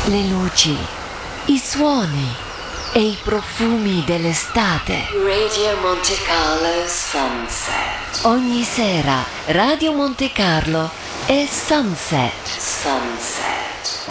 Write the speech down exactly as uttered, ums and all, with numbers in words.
le luci, i suoni e i profumi dell'estate. Radio Monte Carlo Sunset. Ogni sera Radio Monte Carlo è Sunset. Sunset.